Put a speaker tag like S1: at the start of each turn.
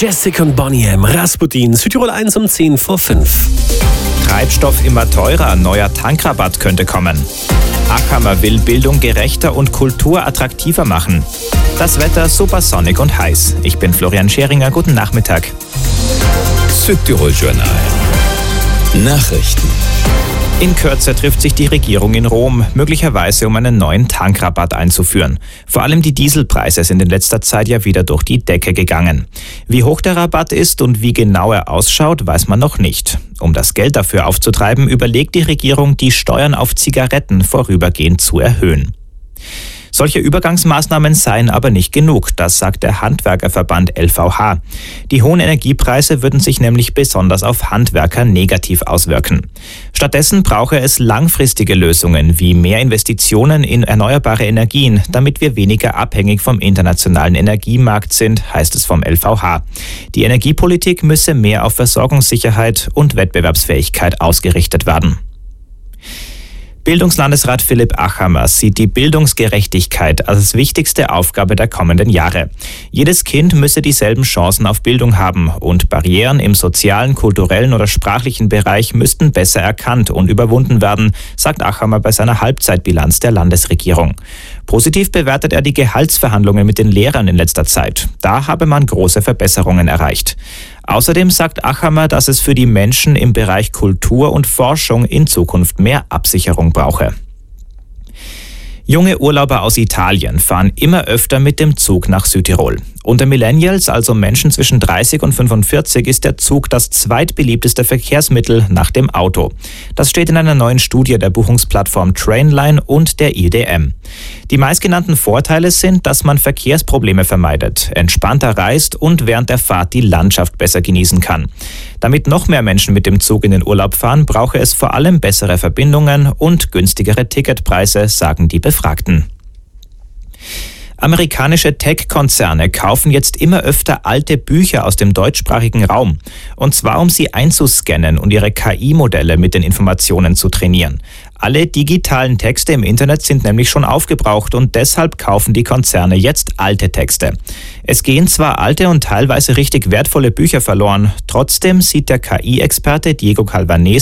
S1: Jessica und Bonnie M. Rasputin, Südtirol 1 um 10 vor 5.
S2: Treibstoff immer teurer, neuer Tankrabatt könnte kommen. Achammer will Bildung gerechter und Kultur attraktiver machen. Das Wetter supersonic und heiß. Ich bin Florian Scheringer, guten Nachmittag.
S3: Südtirol Journal. Nachrichten.
S2: In Kürze trifft sich die Regierung in Rom, möglicherweise um einen neuen Tankrabatt einzuführen. Vor allem die Dieselpreise sind in letzter Zeit ja wieder durch die Decke gegangen. Wie hoch der Rabatt ist und wie genau er ausschaut, weiß man noch nicht. Um das Geld dafür aufzutreiben, überlegt die Regierung, die Steuern auf Zigaretten vorübergehend zu erhöhen. Solche Übergangsmaßnahmen seien aber nicht genug, das sagt der Handwerkerverband LVH. Die hohen Energiepreise würden sich nämlich besonders auf Handwerker negativ auswirken. Stattdessen brauche es langfristige Lösungen wie mehr Investitionen in erneuerbare Energien, damit wir weniger abhängig vom internationalen Energiemarkt sind, heißt es vom LVH. Die Energiepolitik müsse mehr auf Versorgungssicherheit und Wettbewerbsfähigkeit ausgerichtet werden. Bildungslandesrat Philipp Achammer sieht die Bildungsgerechtigkeit als wichtigste Aufgabe der kommenden Jahre. Jedes Kind müsse dieselben Chancen auf Bildung haben und Barrieren im sozialen, kulturellen oder sprachlichen Bereich müssten besser erkannt und überwunden werden, sagt Achammer bei seiner Halbzeitbilanz der Landesregierung. Positiv bewertet er die Gehaltsverhandlungen mit den Lehrern in letzter Zeit. Da habe man große Verbesserungen erreicht. Außerdem sagt Achammer, dass es für die Menschen im Bereich Kultur und Forschung in Zukunft mehr Absicherung brauche. Junge Urlauber aus Italien fahren immer öfter mit dem Zug nach Südtirol. Unter Millennials, also Menschen zwischen 30 und 45, ist der Zug das zweitbeliebteste Verkehrsmittel nach dem Auto. Das steht in einer neuen Studie der Buchungsplattform Trainline und der IDM. Die meistgenannten Vorteile sind, dass man Verkehrsprobleme vermeidet, entspannter reist und während der Fahrt die Landschaft besser genießen kann. Damit noch mehr Menschen mit dem Zug in den Urlaub fahren, brauche es vor allem bessere Verbindungen und günstigere Ticketpreise, sagen die Befragten. Amerikanische Tech-Konzerne kaufen jetzt immer öfter alte Bücher aus dem deutschsprachigen Raum. Und zwar, um sie einzuscannen und ihre KI-Modelle mit den Informationen zu trainieren. Alle digitalen Texte im Internet sind nämlich schon aufgebraucht und deshalb kaufen die Konzerne jetzt alte Texte. Es gehen zwar alte und teilweise richtig wertvolle Bücher verloren, trotzdem sieht der KI-Experte Diego Calvanes